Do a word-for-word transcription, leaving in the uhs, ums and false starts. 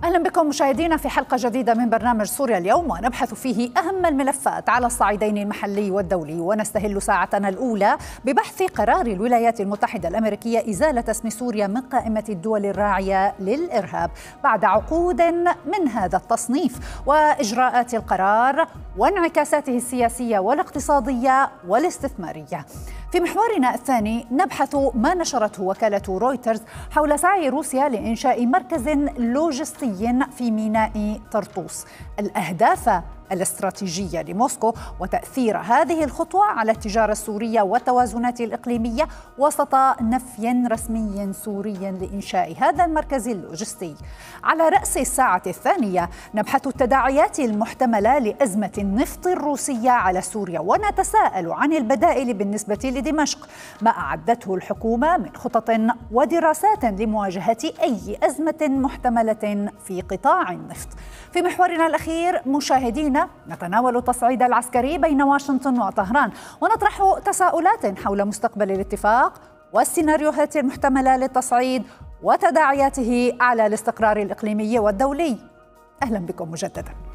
أهلا بكم مشاهدينا في حلقة جديدة من برنامج سوريا اليوم، ونبحث فيه أهم الملفات على الصعيدين المحلي والدولي، ونستهل ساعتنا الأولى ببحث قرار الولايات المتحدة الأمريكية إزالة اسم سوريا من قائمة الدول الراعية للإرهاب بعد عقود من هذا التصنيف، وإجراءات القرار وانعكاساته السياسية والاقتصادية والاستثمارية. في محورنا الثاني نبحث ما نشرته وكالة رويترز حول سعي روسيا لإنشاء مركز لوجستي في ميناء طرطوس، الأهداف الاستراتيجية لموسكو وتأثير هذه الخطوة على التجارة السورية والتوازنات الإقليمية وسط نفي رسمي سوري لإنشاء هذا المركز اللوجستي. على رأس الساعة الثانية نبحث التداعيات المحتملة لأزمة النفط الروسية على سوريا، ونتساءل عن البدائل بالنسبة لدمشق، ما أعدته الحكومة من خطط ودراسات لمواجهة أي أزمة محتملة في قطاع النفط. في محورنا الأخير مشاهدينا نتناول التصعيد العسكري بين واشنطن وطهران، ونطرح تساؤلات حول مستقبل الاتفاق والسيناريوهات المحتملة للتصعيد وتداعياته على الاستقرار الإقليمي والدولي. أهلا بكم مجددا.